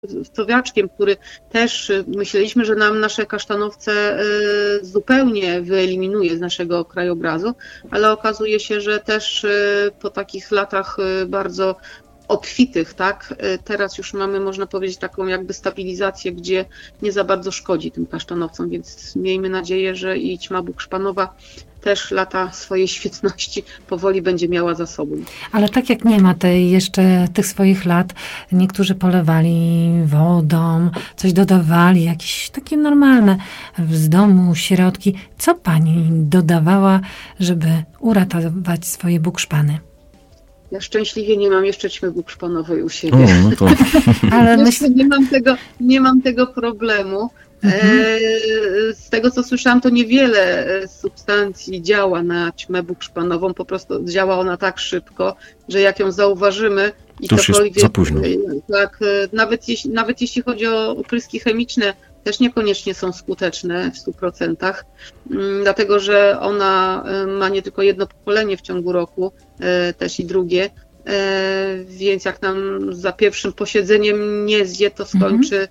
sowiaczkiem, który też myśleliśmy, że nam nasze kasztanowce zupełnie wyeliminuje z naszego krajobrazu, ale okazuje się, że też po takich latach bardzo obfitych, tak, teraz już mamy, można powiedzieć, taką jakby stabilizację, gdzie nie za bardzo szkodzi tym kasztanowcom, więc miejmy nadzieję, że i ćma bukszpanowa też lata swojej świetności powoli będzie miała za sobą. Ale tak jak nie ma jeszcze tych swoich lat, niektórzy polewali wodą, coś dodawali, jakieś takie normalne z domu środki. Co pani dodawała, żeby uratować swoje bukszpany? Ja szczęśliwie nie mam jeszcze ćmy bukszpanowej u siebie. No to... Ale nie mam tego problemu. Z tego, co słyszałam, to niewiele substancji działa na ćmę bukszpanową. Po prostu działa ona tak szybko, że jak ją zauważymy i to cokolwiek... jest za późno. Tak, nawet jeśli chodzi o opryski chemiczne, też niekoniecznie są skuteczne w 100%, dlatego że ona ma nie tylko jedno pokolenie w ciągu roku, też i drugie, więc jak nam za pierwszym posiedzeniem nie zje, to skończy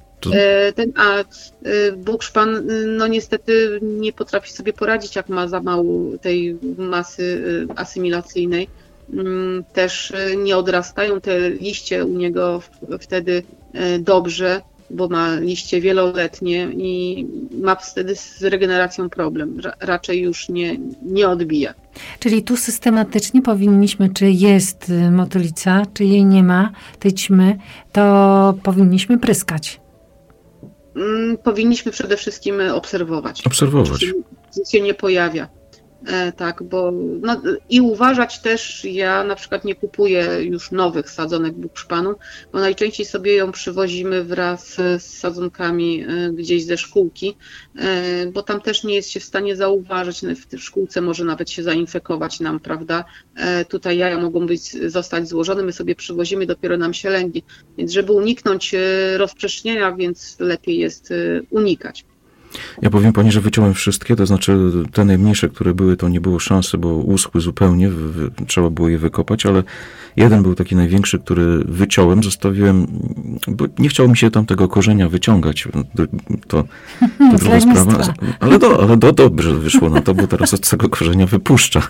bukszpan no niestety nie potrafi sobie poradzić, jak ma za mało tej masy asymilacyjnej. Też nie odrastają te liście u niego wtedy dobrze, bo ma liście wieloletnie i ma wtedy z regeneracją problem. Raczej już nie odbija. Czyli tu systematycznie powinniśmy, czy jest motylica, czy jej nie ma, tej ćmy, to powinniśmy pryskać. Powinniśmy przede wszystkim obserwować. Czy się nie pojawia. Tak, bo i uważać też, ja na przykład nie kupuję już nowych sadzonek bukszpanu, bo najczęściej sobie ją przywozimy wraz z sadzonkami gdzieś ze szkółki, bo tam też nie jest się w stanie zauważyć, w tej szkółce może nawet się zainfekować nam, prawda, tutaj jaja mogą zostać złożone, my sobie przywozimy, dopiero nam się lęgi, więc żeby uniknąć rozprzestrzenienia, więc lepiej jest unikać. Ja powiem pani, że wyciąłem wszystkie, to znaczy te najmniejsze, które były, to nie było szansy, bo uschły zupełnie, trzeba było je wykopać, ale jeden był taki największy, który wyciąłem, zostawiłem, bo nie chciało mi się tam tego korzenia wyciągać, to druga sprawa, ale dobrze wyszło na to, bo teraz od tego korzenia wypuszcza.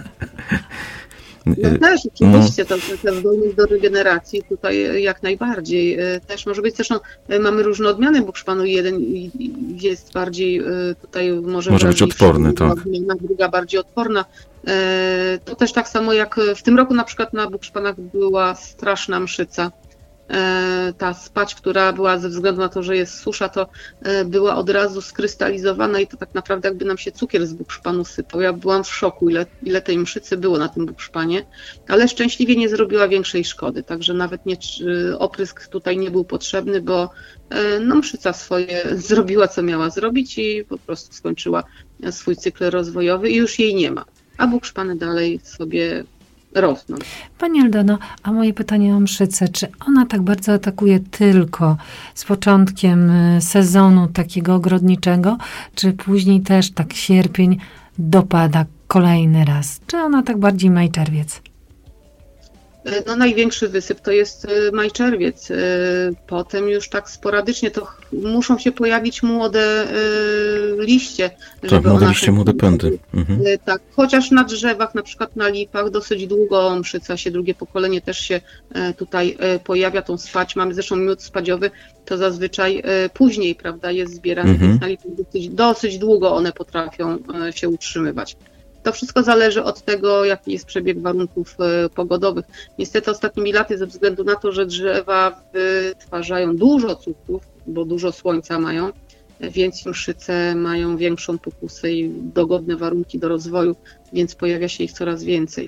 No też oczywiście, ta zdolność do regeneracji tutaj jak najbardziej też może być. Zresztą mamy różne odmiany bukszpanu. Jeden jest bardziej tutaj może być odporny, tak. Druga bardziej odporna. To też tak samo jak w tym roku na przykład na bukszpanach była straszna mszyca. Ta spać, która była ze względu na to, że jest susza, to była od razu skrystalizowana i to tak naprawdę jakby nam się cukier z bukszpanu sypał. Ja byłam w szoku, ile tej mszycy było na tym bukszpanie, ale szczęśliwie nie zrobiła większej szkody, także nawet oprysk tutaj nie był potrzebny, bo mszyca swoje zrobiła, co miała zrobić i po prostu skończyła swój cykl rozwojowy i już jej nie ma, a bukszpany dalej sobie rosną. Pani Aldono, a moje pytanie o mszycę, czy ona tak bardzo atakuje tylko z początkiem sezonu takiego ogrodniczego, czy później też tak sierpień dopada kolejny raz? Czy ona tak bardziej maj-czerwiec? Największy wysyp to jest maj-czerwiec. Potem już tak sporadycznie to muszą się pojawić młode liście. Tak, młode liście, młode pędy. Tak, chociaż na drzewach, na przykład na lipach dosyć długo mszyca się, drugie pokolenie też się tutaj pojawia, tą spać. Mamy zresztą miód spadziowy, to zazwyczaj później, prawda, jest zbierany, więc na lipach dosyć długo one potrafią się utrzymywać. To wszystko zależy od tego, jaki jest przebieg warunków pogodowych. Niestety ostatnimi laty, ze względu na to, że drzewa wytwarzają dużo cukrów, bo dużo słońca mają, więc mszyce mają większą pokusę i dogodne warunki do rozwoju, więc pojawia się ich coraz więcej.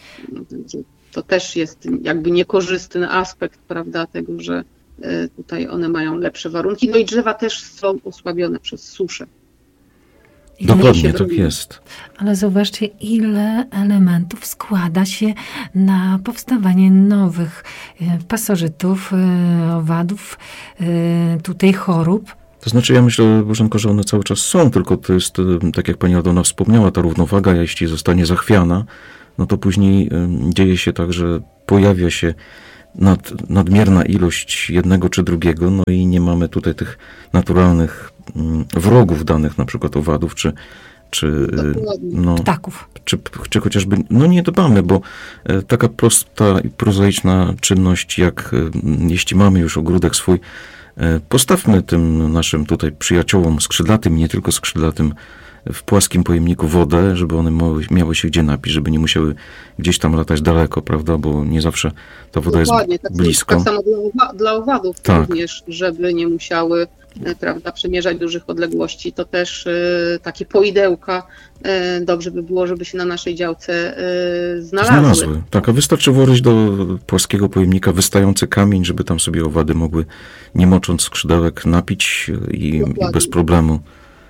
To też jest jakby niekorzystny aspekt, prawda, tego, że tutaj one mają lepsze warunki. No i drzewa też są osłabione przez suszę. Dokładnie, tak jest. Ale zauważcie, ile elementów składa się na powstawanie nowych pasożytów, owadów, tutaj chorób. To znaczy, ja myślę, Bożenko, że one cały czas są, tylko to jest, tak jak pani Aldona wspomniała, ta równowaga, jeśli zostanie zachwiana, no to później dzieje się tak, że pojawia się nadmierna ilość jednego czy drugiego, no i nie mamy tutaj tych naturalnych wrogów danych, na przykład owadów, czy ptaków. Czy chociażby, nie dbamy, bo taka prosta i prozaiczna czynność, jak jeśli mamy już ogródek swój, postawmy tym naszym tutaj przyjaciołom skrzydlatym, nie tylko skrzydlatym, w płaskim pojemniku wodę, żeby one miały się gdzie napić, żeby nie musiały gdzieś tam latać daleko, prawda, bo nie zawsze ta woda jest blisko. Tak samo dla owadów również, żeby nie musiały, prawda, przemierzać dużych odległości. To też takie poidełka dobrze by było, żeby się na naszej działce znalazły. Tak, a wystarczy włożyć do płaskiego pojemnika wystający kamień, żeby tam sobie owady mogły, nie mocząc skrzydełek, napić i bez problemu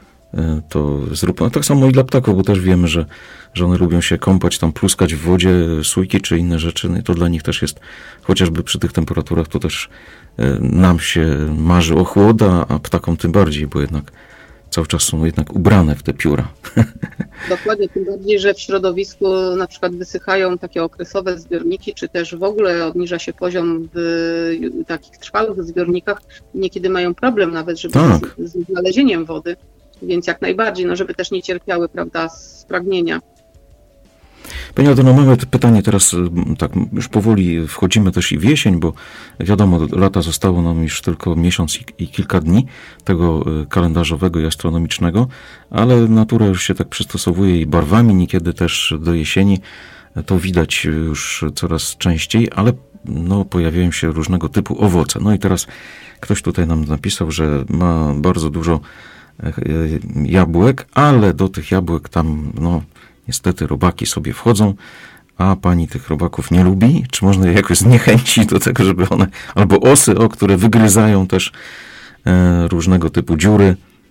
to zrób. No tak samo i dla ptaków, bo też wiemy, że one lubią się kąpać, tam pluskać w wodzie, sójki czy inne rzeczy. No i to dla nich też jest, chociażby przy tych temperaturach, to też nam się marzy ochłoda, a ptakom tym bardziej, bo jednak cały czas są jednak ubrane w te pióra. Dokładnie, tym bardziej, że w środowisku na przykład wysychają takie okresowe zbiorniki, czy też w ogóle obniża się poziom w takich trwałych zbiornikach. Niekiedy mają problem nawet, żeby z znalezieniem wody. Więc jak najbardziej, żeby też nie cierpiały, prawda, z pragnienia. Pani Aldo, mamy pytanie teraz, tak już powoli wchodzimy też i w jesień, bo wiadomo, lata zostało nam już tylko miesiąc i kilka dni tego kalendarzowego i astronomicznego, ale natura już się tak przystosowuje i barwami, niekiedy też do jesieni, to widać już coraz częściej, ale pojawiają się różnego typu owoce. No i teraz ktoś tutaj nam napisał, że ma bardzo dużo jabłek, ale do tych jabłek tam, niestety robaki sobie wchodzą, a pani tych robaków nie lubi. Czy można je jakoś zniechęcić do tego, żeby one, albo osy, które wygryzają też różnego typu dziury.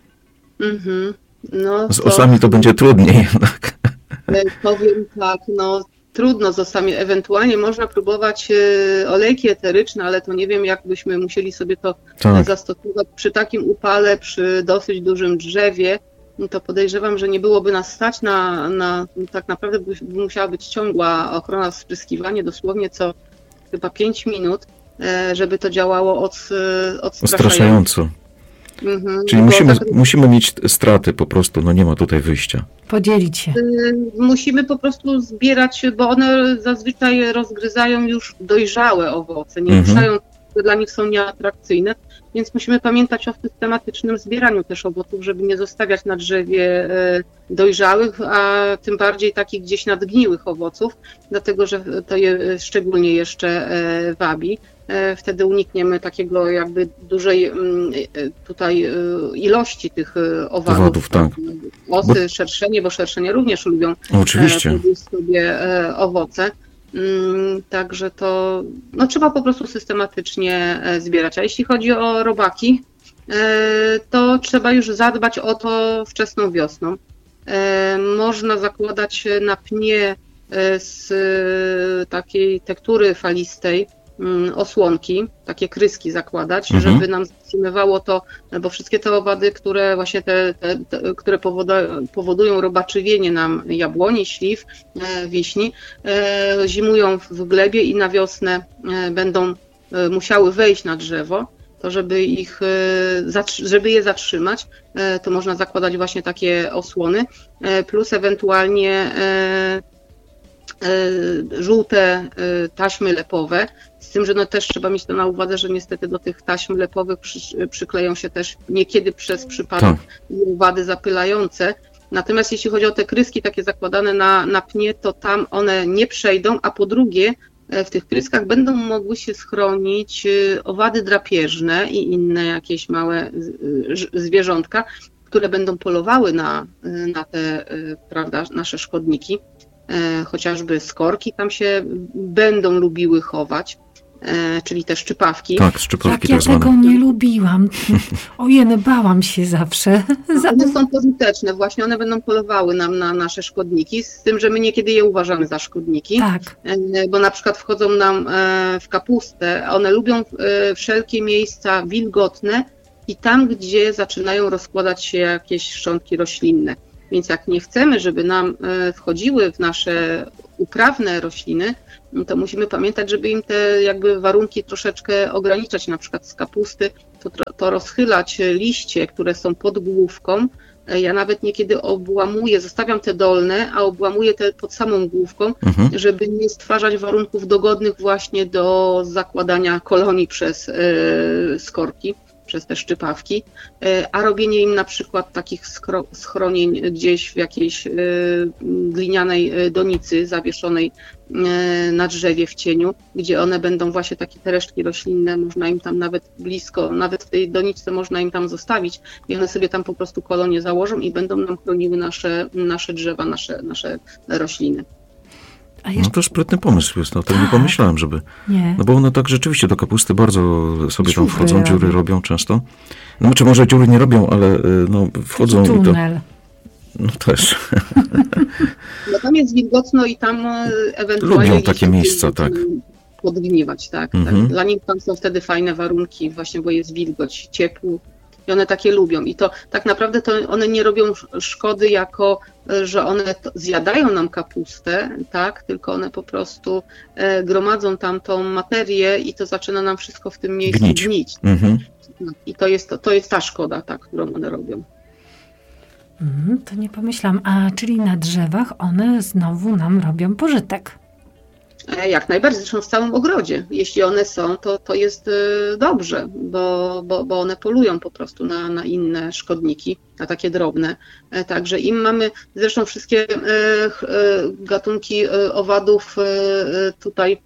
Z osami to będzie trudniej jednak. Powiem tak, trudno z osami. Ewentualnie można próbować olejki eteryczne, ale to nie wiem, jak byśmy musieli sobie to zastosować przy takim upale, przy dosyć dużym drzewie. To podejrzewam, że nie byłoby nas stać na tak naprawdę by musiała być ciągła ochrona, spryskiwanie dosłownie co chyba 5 minut, żeby to działało odstraszająco. Czyli musimy mieć straty po prostu, nie ma tutaj wyjścia. Podzielić się. Musimy po prostu zbierać, bo one zazwyczaj rozgryzają już dojrzałe owoce, nie ruszają, które dla nich są nieatrakcyjne, więc musimy pamiętać o systematycznym zbieraniu też owoców, żeby nie zostawiać na drzewie dojrzałych, a tym bardziej takich gdzieś nadgniłych owoców, dlatego że to je szczególnie jeszcze wabi. Wtedy unikniemy takiego jakby dużej tutaj ilości tych owadów. Tak. Osy, szerszenie, bo szerszenie również lubią sobie owoce. Także to trzeba po prostu systematycznie zbierać. A jeśli chodzi o robaki, to trzeba już zadbać o to wczesną wiosną. Można zakładać na pnie z takiej tektury falistej osłonki, takie kryski zakładać, żeby nam zatrzymywało to, bo wszystkie te owady, które właśnie które powodują robaczywienie nam jabłoni, śliw, wiśni, zimują w glebie i na wiosnę będą musiały wejść na drzewo, to żeby je zatrzymać, to można zakładać właśnie takie osłony, plus ewentualnie żółte taśmy lepowe, z tym, że też trzeba mieć to na uwadze, że niestety do tych taśm lepowych przykleją się też niekiedy przez przypadek owady zapylające. Natomiast jeśli chodzi o te kryski takie zakładane na pnie, to tam one nie przejdą, a po drugie w tych kryskach będą mogły się schronić owady drapieżne i inne jakieś małe zwierzątka, które będą polowały na te, prawda, nasze szkodniki. Chociażby skorki tam się będą lubiły chować, czyli te szczypawki. Tak, szczypawki ja tego nie lubiłam. Ojej, bałam się zawsze. One są pożyteczne, właśnie one będą polowały nam na nasze szkodniki, z tym, że my niekiedy je uważamy za szkodniki, bo na przykład wchodzą nam w kapustę, one lubią wszelkie miejsca wilgotne i tam, gdzie zaczynają rozkładać się jakieś szczątki roślinne. Więc jak nie chcemy, żeby nam wchodziły w nasze uprawne rośliny, to musimy pamiętać, żeby im te jakby warunki troszeczkę ograniczać, na przykład z kapusty, to rozchylać liście, które są pod główką. Ja nawet niekiedy obłamuję, zostawiam te dolne, a obłamuję te pod samą główką, żeby nie stwarzać warunków dogodnych właśnie do zakładania kolonii przez skorki, przez te szczypawki, a robienie im na przykład takich schronień gdzieś w jakiejś glinianej donicy zawieszonej na drzewie w cieniu, gdzie one będą właśnie takie te resztki roślinne, można im tam nawet blisko, nawet w tej doniczce można im tam zostawić i one sobie tam po prostu kolonie założą i będą nam chroniły nasze drzewa, nasze rośliny. No to sprytny pomysł jest, o tym nie pomyślałem, żeby... Nie. No bo one tak rzeczywiście do kapusty bardzo sobie tam wchodzą, dziury robią często. No czy może dziury nie robią, ale no wchodzą taki tunel. I to... No też. No tam jest wilgotno i tam ewentualnie... Lubią takie miejsca, tak. Podgniwać, tak. Dla nich tam są wtedy fajne warunki właśnie, bo jest wilgoć, ciepło. I one takie lubią. I to tak naprawdę to one nie robią szkody jako, że one zjadają nam kapustę, tak? Tylko one po prostu gromadzą tam tą materię i to zaczyna nam wszystko w tym miejscu gnić. I to jest ta szkoda, tak, którą one robią. To nie pomyślałam. A czyli na drzewach one znowu nam robią pożytek. Jak najbardziej, zresztą w całym ogrodzie. Jeśli one są, to jest dobrze, bo one polują po prostu na inne szkodniki, na takie drobne. Także im mamy, zresztą wszystkie gatunki owadów tutaj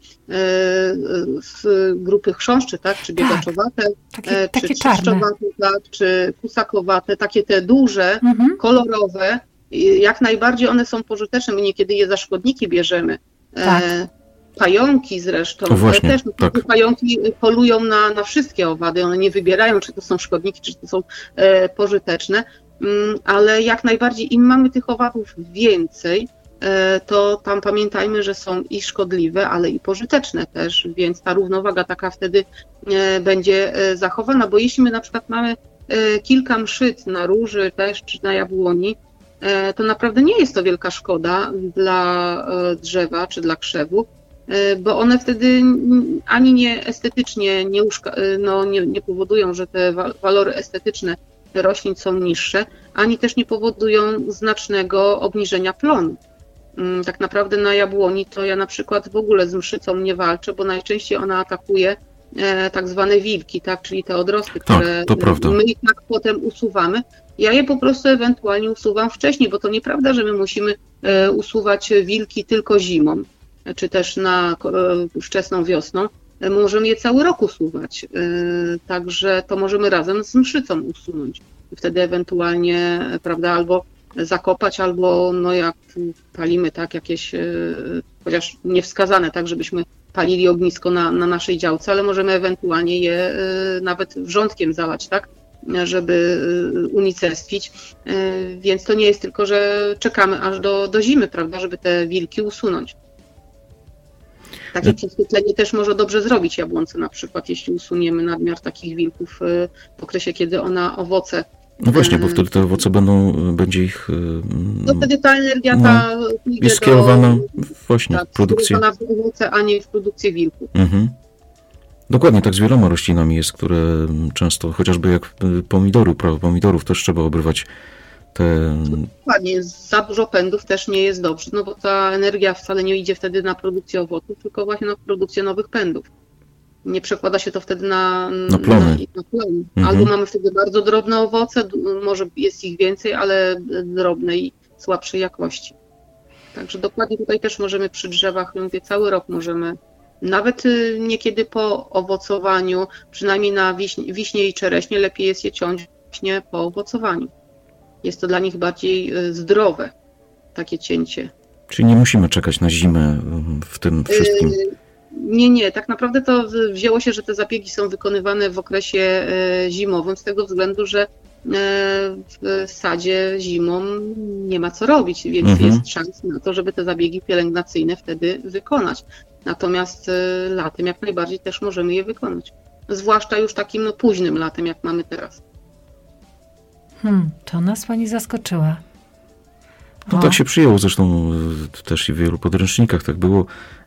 z grupy chrząszczy, tak, czy biegaczowate, czy trzeszczowate, tak, czy kusakowate, takie te duże, kolorowe, jak najbardziej one są pożyteczne, my niekiedy je za szkodniki bierzemy. Tak. Pająki zresztą, właśnie, też tak. Pająki polują na wszystkie owady, one nie wybierają, czy to są szkodniki, czy to są pożyteczne, ale jak najbardziej im mamy tych owadów więcej, to tam pamiętajmy, że są i szkodliwe, ale i pożyteczne też, więc ta równowaga taka wtedy będzie zachowana, bo jeśli my na przykład mamy kilka mszyc na róży też, czy na jabłoni, to naprawdę nie jest to wielka szkoda dla drzewa czy dla krzewu, bo one wtedy ani nie estetycznie nie powodują, że te walory estetyczne roślin są niższe, ani też nie powodują znacznego obniżenia plonu. Tak naprawdę na jabłoni to ja na przykład w ogóle z mszycą nie walczę, bo najczęściej ona atakuje tak zwane wilki, tak, czyli te odrosty, które my i tak potem usuwamy. Ja je po prostu ewentualnie usuwam wcześniej, bo to nieprawda, że my musimy usuwać wilki tylko zimą, czy też na wczesną wiosną. Możemy je cały rok usuwać, także to możemy razem z mszycą usunąć. Wtedy ewentualnie, prawda, albo zakopać, albo no jak palimy tak jakieś, chociaż niewskazane, tak, żebyśmy palili ognisko na naszej działce, ale możemy ewentualnie je nawet wrzątkiem zalać, tak, żeby unicestwić, więc to nie jest tylko, że czekamy aż do zimy, prawda, żeby te wilki usunąć. Takie prześwietlenie też może dobrze zrobić jabłonce na przykład, jeśli usuniemy nadmiar takich wilków w okresie, kiedy ona owoce. No właśnie, bo wtedy te owoce będzie ich... No wtedy ta energia jest skierowana właśnie w produkcję. Skierowana w owoce, a nie w produkcję wilków. Dokładnie, tak z wieloma roślinami jest, które często, chociażby jak pomidorów też trzeba obrywać te... Dokładnie, za dużo pędów też nie jest dobrze, no bo ta energia wcale nie idzie wtedy na produkcję owoców, tylko właśnie na produkcję nowych pędów. Nie przekłada się to wtedy na plony. Albo mamy wtedy bardzo drobne owoce, może jest ich więcej, ale drobne i słabszej jakości. Także dokładnie tutaj też możemy przy drzewach, mówię, cały rok możemy, nawet niekiedy po owocowaniu, przynajmniej na wiśnie i czereśnie, lepiej jest je ciąć właśnie po owocowaniu. Jest to dla nich bardziej zdrowe, takie cięcie. Czyli nie musimy czekać na zimę w tym wszystkim? Nie. Tak naprawdę to wzięło się, że te zabiegi są wykonywane w okresie zimowym z tego względu, że w sadzie zimą nie ma co robić, więc jest szansa na to, żeby te zabiegi pielęgnacyjne wtedy wykonać. Natomiast latem jak najbardziej też możemy je wykonać. Zwłaszcza już takim późnym latem, jak mamy teraz. To nas pani zaskoczyła. No tak się przyjęło, zresztą też i w wielu podręcznikach tak było,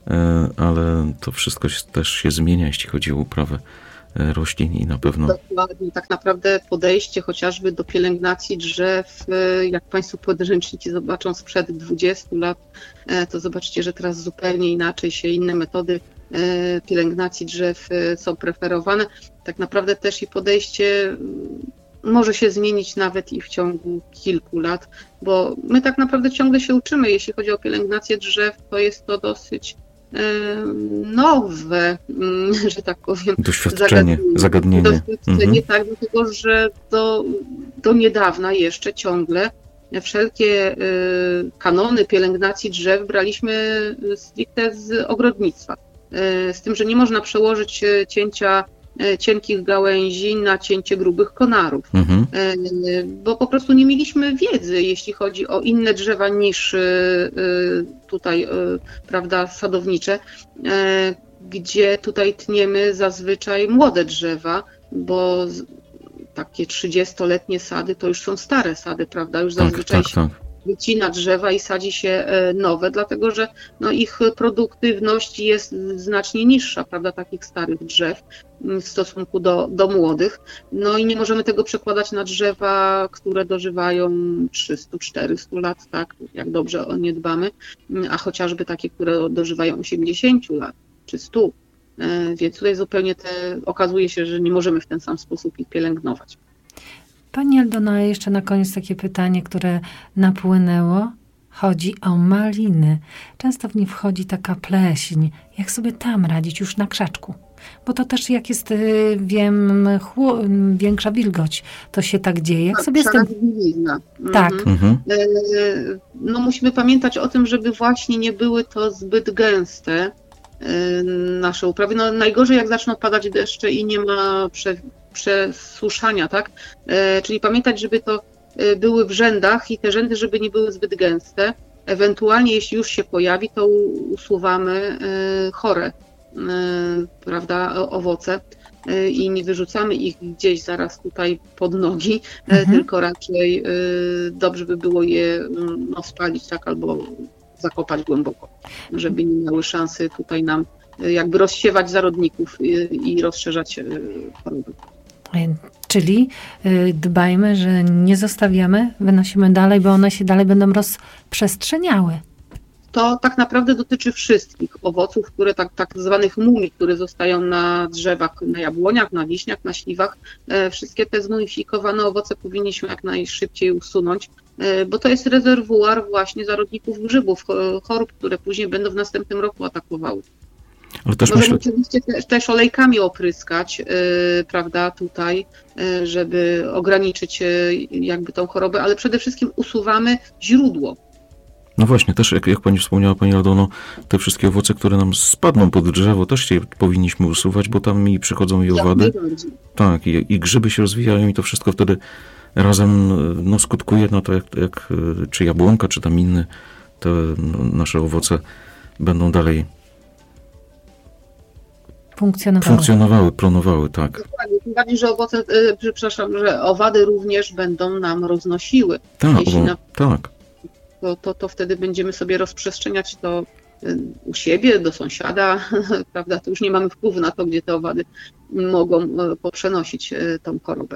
ale to wszystko też się zmienia, jeśli chodzi o uprawę roślin i na pewno... Dokładnie, tak naprawdę podejście chociażby do pielęgnacji drzew, jak Państwo podręczniki zobaczą sprzed 20 lat, to zobaczycie, że teraz zupełnie inaczej się inne metody pielęgnacji drzew są preferowane. Tak naprawdę też i podejście może się zmienić nawet i w ciągu kilku lat, bo my tak naprawdę ciągle się uczymy. Jeśli chodzi o pielęgnację drzew, to jest to dosyć nowe, że tak powiem, zagadnienie. Doświadczenie, tak, dlatego że do niedawna jeszcze ciągle wszelkie kanony pielęgnacji drzew braliśmy stricte z ogrodnictwa. Z tym, że nie można przełożyć cięcia cienkich gałęzi na cięcie grubych konarów, bo po prostu nie mieliśmy wiedzy, jeśli chodzi o inne drzewa niż tutaj, prawda, sadownicze, gdzie tutaj tniemy zazwyczaj młode drzewa, bo takie 30-letnie sady to już są stare sady, prawda, już zazwyczaj się wycina drzewa i sadzi się nowe, dlatego że ich produktywność jest znacznie niższa, prawda, takich starych drzew w stosunku do młodych. No i nie możemy tego przekładać na drzewa, które dożywają 300-400 lat, tak, jak dobrze o nie dbamy, a chociażby takie, które dożywają 80 lat czy 100. Więc tutaj zupełnie okazuje się, że nie możemy w ten sam sposób ich pielęgnować. Pani Aldono, jeszcze na koniec takie pytanie, które napłynęło. Chodzi o maliny. Często w nie wchodzi taka pleśń. Jak sobie tam radzić już na krzaczku? Bo to też jak jest, wiem, większa wilgoć, to się tak dzieje. Jak sobie z tym... Tak. No musimy pamiętać o tym, żeby właśnie nie były to zbyt gęste nasze uprawy. No najgorzej jak zaczną padać deszcze i nie ma przesuszania, tak? Czyli pamiętać, żeby to były w rzędach i te rzędy, żeby nie były zbyt gęste. Ewentualnie, jeśli już się pojawi, to usuwamy chore, prawda, owoce i nie wyrzucamy ich gdzieś zaraz tutaj pod nogi, tylko raczej dobrze by było je spalić, tak, albo zakopać głęboko, żeby nie miały szansy tutaj nam jakby rozsiewać zarodników i rozszerzać choroby. Czyli dbajmy, że nie zostawiamy, wynosimy dalej, bo one się dalej będą rozprzestrzeniały. To tak naprawdę dotyczy wszystkich owoców, które tak zwanych mumi, które zostają na drzewach, na jabłoniach, na wiśniach, na śliwach. Wszystkie te zmumifikowane owoce powinniśmy jak najszybciej usunąć, bo to jest rezerwuar właśnie zarodników grzybów, chorób, które później będą w następnym roku atakowały. Ale też możemy oczywiście też olejkami opryskać, prawda, tutaj, żeby ograniczyć jakby tą chorobę, ale przede wszystkim usuwamy źródło. No właśnie, też jak pani wspomniała, pani Aldono, te wszystkie owoce, które nam spadną pod drzewo, też się powinniśmy usuwać, bo tam i przychodzą i owady. Tak, i grzyby się rozwijają i to wszystko wtedy razem skutkuje na to, jak czy jabłonka, czy tam inne te nasze owoce będą dalej funkcjonowały, pronowały, tak. Dokładnie, tym bardziej, że owoce, że owady również będą nam roznosiły. Tak. To wtedy będziemy sobie rozprzestrzeniać to u siebie, do sąsiada, prawda? To już nie mamy wpływu na to, gdzie te owady mogą poprzenosić tą chorobę.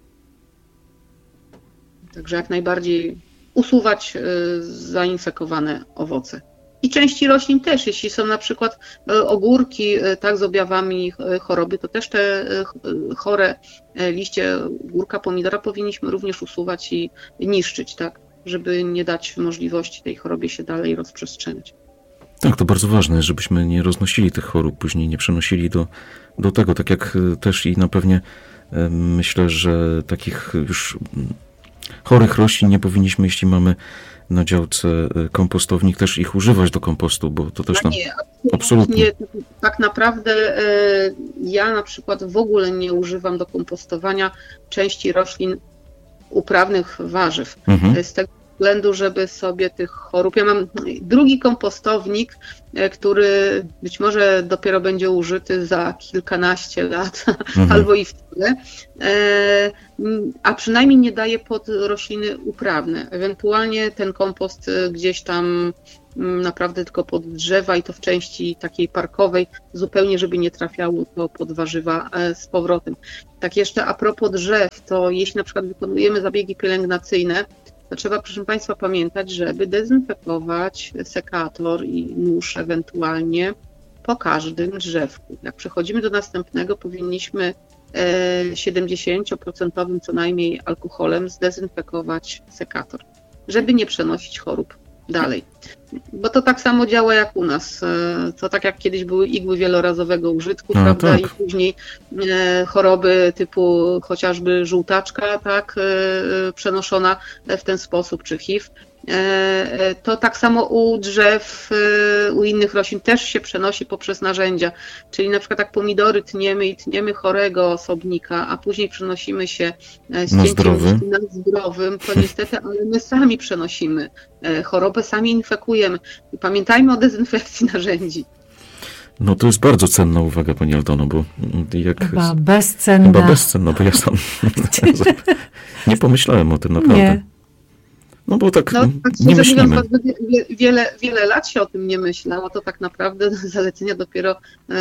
Także jak najbardziej usuwać zainfekowane owoce. I części roślin też, jeśli są na przykład ogórki, tak, z objawami choroby, to też te chore liście ogórka, pomidora powinniśmy również usuwać i niszczyć, tak, żeby nie dać możliwości tej chorobie się dalej rozprzestrzeniać. Tak, to bardzo ważne, żebyśmy nie roznosili tych chorób, później nie przenosili do tego, tak jak też i na pewnie myślę, że takich już chorych roślin nie powinniśmy, jeśli mamy na działce kompostownik, też ich używać do kompostu, bo to też nam... Nie, absolutnie. Tak naprawdę ja na przykład w ogóle nie używam do kompostowania części roślin uprawnych warzyw. Z tego względu, żeby sobie tych chorób... Ja mam drugi kompostownik, który być może dopiero będzie użyty za kilkanaście lat, albo i wtedy. a przynajmniej nie daje pod rośliny uprawne. Ewentualnie ten kompost gdzieś tam naprawdę tylko pod drzewa i to w części takiej parkowej, zupełnie żeby nie trafiało to pod warzywa z powrotem. Tak jeszcze a propos drzew, to jeśli na przykład wykonujemy zabiegi pielęgnacyjne, to trzeba, proszę Państwa, pamiętać, żeby dezynfekować sekator i nóż ewentualnie po każdym drzewku. Jak przechodzimy do następnego, powinniśmy 70% co najmniej alkoholem zdezynfekować sekator, żeby nie przenosić chorób dalej. Bo to tak samo działa jak u nas. To tak jak kiedyś były igły wielorazowego użytku, prawda? Tak. I później choroby typu chociażby żółtaczka, tak, przenoszona w ten sposób, czy HIV. To tak samo u drzew, u innych roślin też się przenosi poprzez narzędzia. Czyli na przykład jak pomidory tniemy chorego osobnika, a później przenosimy się z cięciem na zdrowym, to niestety, ale my sami przenosimy chorobę, sami infekujemy. I pamiętajmy o dezynfekcji narzędzi. No to jest bardzo cenna uwaga, pani Aldono, bo jak... Chyba bezcenna. Chyba bezcenna, bo ja sam nie pomyślałem o tym naprawdę. Nie. No bo tak tak nie myślimy. Wiele lat się o tym nie myślało, to tak naprawdę zalecenia dopiero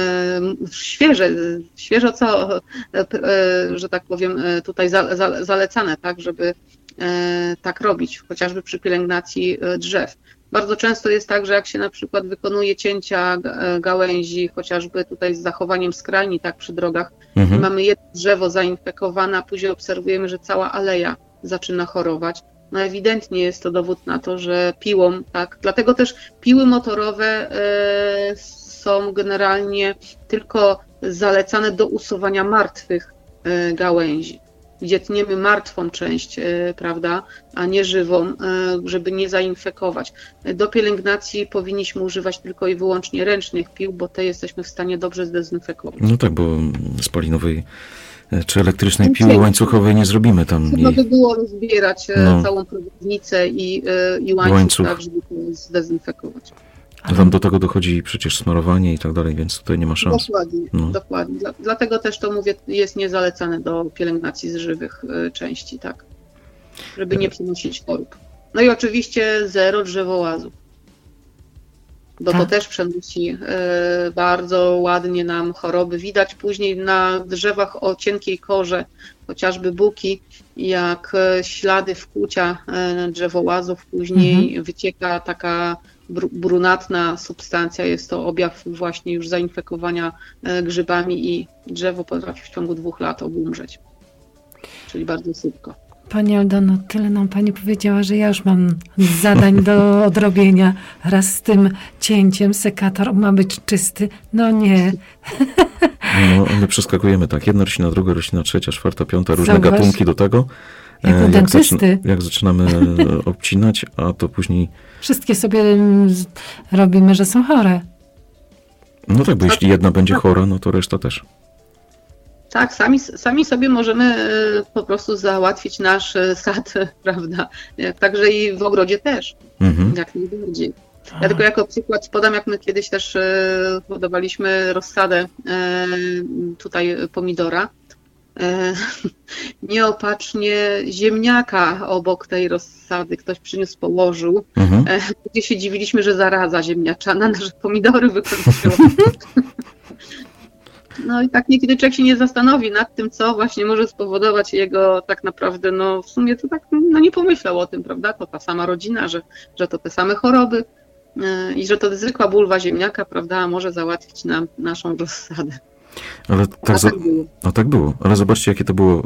świeżo co, że tak powiem, tutaj zalecane, tak, żeby tak robić, chociażby przy pielęgnacji drzew. Bardzo często jest tak, że jak się na przykład wykonuje cięcia gałęzi, chociażby tutaj z zachowaniem skrajni, tak przy drogach, mamy jedno drzewo zainfekowane, a później obserwujemy, że cała aleja zaczyna chorować. No ewidentnie jest to dowód na to, że piłą, tak, dlatego też piły motorowe są generalnie tylko zalecane do usuwania martwych gałęzi, gdzie tniemy martwą część, prawda, a nie żywą, żeby nie zainfekować. Do pielęgnacji powinniśmy używać tylko i wyłącznie ręcznych pił, bo te jesteśmy w stanie dobrze zdezynfekować. No tak, bo spalinowej czy elektrycznej piły łańcuchowej nie zrobimy tam. Trudno by było rozbierać całą prowadnicę i łańcuch, tak, żeby to zdezynfekować. A tam do tego dochodzi przecież smarowanie i tak dalej, więc tutaj nie ma szans. Dokładnie. Dlatego też to mówię, jest niezalecane do pielęgnacji z żywych części, tak, żeby nie przenosić chorób. No i oczywiście zero drzewołazów, bo to też przenosi bardzo ładnie nam choroby. Widać później na drzewach o cienkiej korze, chociażby buki, jak ślady wkłucia drzewołazów, później wycieka taka brunatna substancja, jest to objaw właśnie już zainfekowania grzybami i drzewo potrafi w ciągu 2 lat obumrzeć, czyli bardzo szybko. Pani Aldono, tyle nam Pani powiedziała, że ja już mam zadań do odrobienia. Raz z tym cięciem sekator ma być czysty. No nie. No, my przeskakujemy tak. Jedna roślina, druga roślina, trzecia, czwarta, piąta, różne gatunki do tego. Jak zaczynamy obcinać, a to później... Wszystkie sobie robimy, że są chore. No tak, bo jeśli jedna będzie chora, no to reszta też. Tak, sami sobie możemy po prostu załatwić nasz sad, prawda? Także i w ogrodzie też, jak najbardziej. Ja tylko jako przykład podam, jak my kiedyś też hodowaliśmy rozsadę tutaj pomidora. Nieopatrznie ziemniaka obok tej rozsady ktoś przyniósł, położył. Gdzie się dziwiliśmy, że zaraza ziemniaczana nasze pomidory wykończyła. No i tak niekiedy człowiek się nie zastanowi nad tym, co właśnie może spowodować jego tak naprawdę, no w sumie to tak nie pomyślał o tym, prawda? To ta sama rodzina, że to te same choroby i że to zwykła bulwa ziemniaka, prawda, może załatwić nam naszą rozsadę. Ale tak było. Ale zobaczcie, jakie to było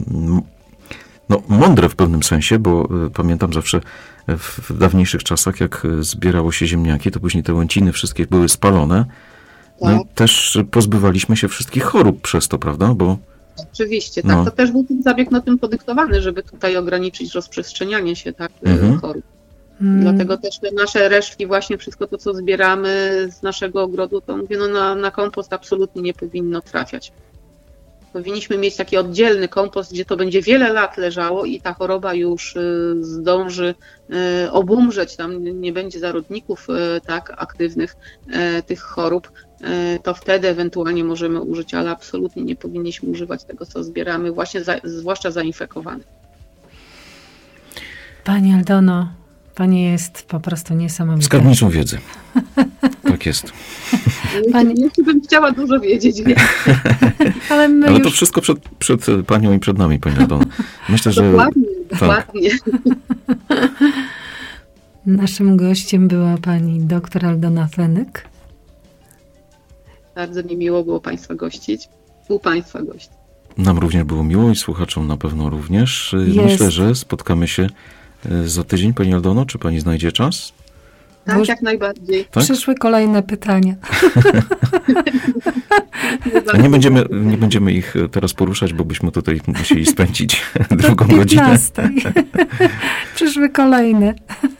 mądre w pewnym sensie, bo pamiętam zawsze w dawniejszych czasach, jak zbierało się ziemniaki, to później te łęciny wszystkie były spalone. No i też pozbywaliśmy się wszystkich chorób przez to, prawda? Bo... Oczywiście, tak. To też był ten zabieg tym podyktowany, żeby tutaj ograniczyć rozprzestrzenianie się chorób. Dlatego też te nasze resztki, właśnie wszystko to, co zbieramy z naszego ogrodu, to mówię, na kompost absolutnie nie powinno trafiać. Powinniśmy mieć taki oddzielny kompost, gdzie to będzie wiele lat leżało i ta choroba już zdąży obumrzeć, tam nie będzie zarodników tak aktywnych tych chorób, to wtedy ewentualnie możemy użyć, ale absolutnie nie powinniśmy używać tego, co zbieramy, właśnie zwłaszcza zainfekowanych. Pani Aldono, Pani jest po prostu niesamowita. Skarbnicą wiedzy. Tak jest. Jeszcze bym chciała dużo wiedzieć. Ale to wszystko przed Panią i przed nami, Pani Aldono. Myślę, że... Dokładnie. Naszym gościem była Pani dr Aldona Fenyk. Bardzo mi miło było Państwa gościć. U Państwa gościć. Nam również było miło i słuchaczom na pewno również. Myślę, że spotkamy się za tydzień, Pani Aldono. Czy Pani znajdzie czas? Tak, jak najbardziej. Tak? Przyszły kolejne pytania. Nie będziemy ich teraz poruszać, bo byśmy tutaj musieli spędzić drugą godzinę. Przyszły kolejne.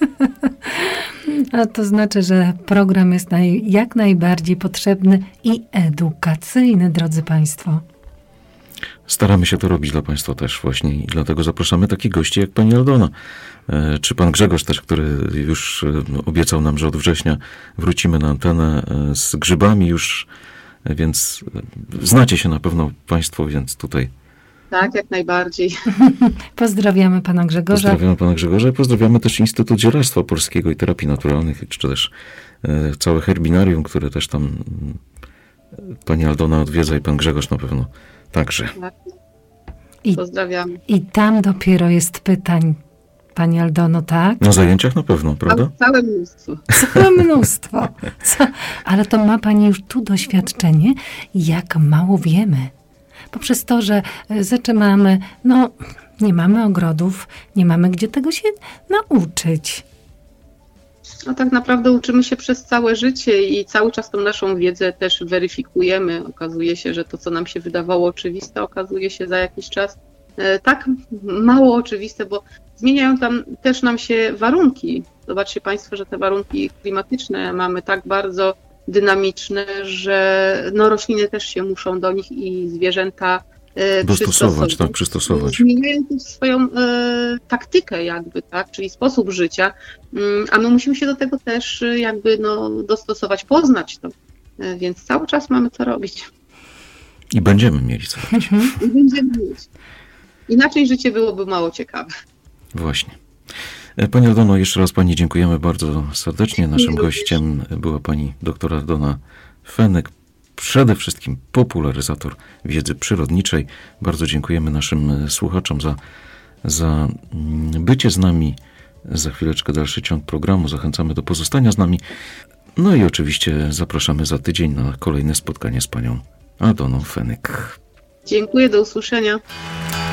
A to znaczy, że program jest jak najbardziej potrzebny i edukacyjny, drodzy Państwo. Staramy się to robić dla Państwa też właśnie i dlatego zapraszamy takich gości jak Pani Aldona. Czy Pan Grzegorz też, który już obiecał nam, że od września wrócimy na antenę z grzybami już, więc znacie się na pewno Państwo, więc tutaj... Tak, jak najbardziej. Pozdrawiamy Pana Grzegorza. Pozdrawiamy Pana Grzegorza i pozdrawiamy też Instytut Zielarstwa Polskiego i Terapii Naturalnych, czy też całe herbinarium, które też tam Pani Aldona odwiedza i Pan Grzegorz na pewno także. Pozdrawiam. I tam dopiero jest pytań, Pani Aldono, tak? Na zajęciach na pewno, prawda? Całe mnóstwo. Całe mnóstwo. Ale to ma Pani już tu doświadczenie, jak mało wiemy. Poprzez to, że zaczynamy, nie mamy ogrodów, nie mamy gdzie tego się nauczyć. No tak naprawdę uczymy się przez całe życie i cały czas tą naszą wiedzę też weryfikujemy. Okazuje się, że to, co nam się wydawało oczywiste, okazuje się za jakiś czas tak mało oczywiste, bo zmieniają tam też nam się warunki. Zobaczcie Państwo, że te warunki klimatyczne mamy tak bardzo dynamiczne, że rośliny też się muszą do nich i zwierzęta przystosować. Zmieniają też swoją taktykę jakby, tak, czyli sposób życia, a my musimy się do tego też jakby dostosować, poznać to. Więc cały czas mamy co robić. I będziemy mieli co robić. I będziemy mieć. Inaczej życie byłoby mało ciekawe. Właśnie. Pani Aldono, jeszcze raz Pani dziękujemy bardzo serdecznie. Naszym gościem była Pani dr Aldona Fenyk, przede wszystkim popularyzator wiedzy przyrodniczej. Bardzo dziękujemy naszym słuchaczom za bycie z nami. Za chwileczkę dalszy ciąg programu. Zachęcamy do pozostania z nami. No i oczywiście zapraszamy za tydzień na kolejne spotkanie z Panią Aldoną Fenyk. Dziękuję, do usłyszenia.